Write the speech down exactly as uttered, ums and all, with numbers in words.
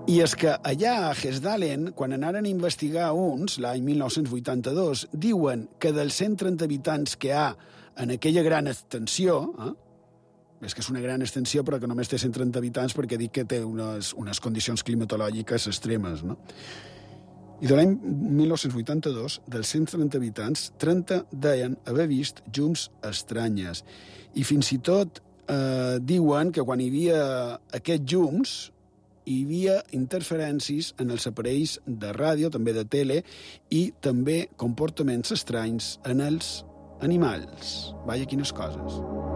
I és que allà a Hesdalen, quan anaren a investigar uns, l'any mil nou-cents vuitanta-dos, diuen que dels cent trenta habitants que hi ha en aquella gran extensió, eh? és que és una gran extensió però que només té cent trenta habitants perquè dic que té unes, unes condicions climatològiques extremes, no? I de l'any mil nou-cents vuitanta-dos, dels cent trenta habitants, trenta deien haver vist llums estranyes. I fins i tot eh, diuen que quan hi havia aquests llums hi havia interferències en els aparells de ràdio, també de tele, i també comportaments estranys en els animals. Vaja, quines coses.